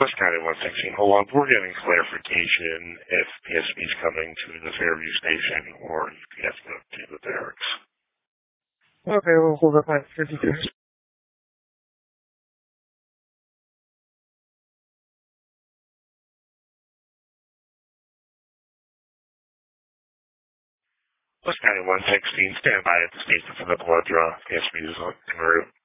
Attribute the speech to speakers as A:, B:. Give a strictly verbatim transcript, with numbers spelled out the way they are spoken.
A: West County one sixteen, hold on. We're getting clarification if P S B is coming to the Fairview station or if you have to go to the barracks.
B: Okay, we'll hold up at fifty-two.
A: West County one sixteen, stand by at the station for the blood draw. P S B is en route.